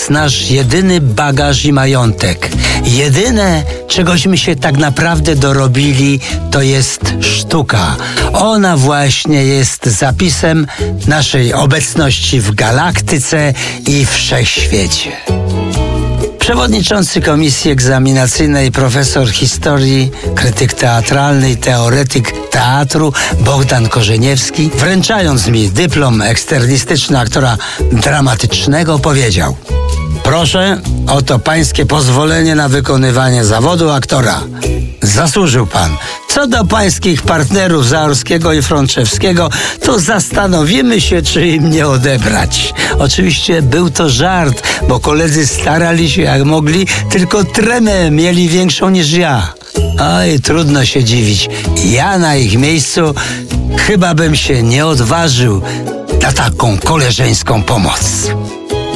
jest nasz jedyny bagaż i majątek. Jedyne, czegośmy się tak naprawdę dorobili, to jest sztuka. Ona właśnie jest zapisem naszej obecności w galaktyce i wszechświecie. Przewodniczący Komisji Egzaminacyjnej, profesor historii, krytyk teatralny i teoretyk teatru Bogdan Korzeniewski, wręczając mi dyplom eksternistyczny aktora dramatycznego, powiedział: proszę, oto pańskie pozwolenie na wykonywanie zawodu aktora. Zasłużył pan. Co do pańskich partnerów Zaorskiego i Frączewskiego, to zastanowimy się, czy im nie odebrać. Oczywiście był to żart, bo koledzy starali się jak mogli, tylko tremę mieli większą niż ja. Oj, trudno się dziwić. Ja na ich miejscu chyba bym się nie odważył na taką koleżeńską pomoc.